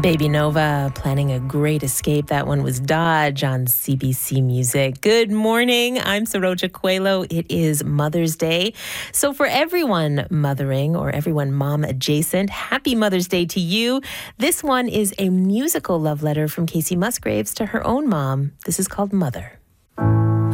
Baby Nova planning a great escape. That one was Dodge on CBC Music. Good morning. I'm Saroja Coelho. It is Mother's Day. So for everyone mothering or everyone mom adjacent, happy Mother's Day to you. This one is a musical love letter from Kacey Musgraves to her own mom. This is called Mother.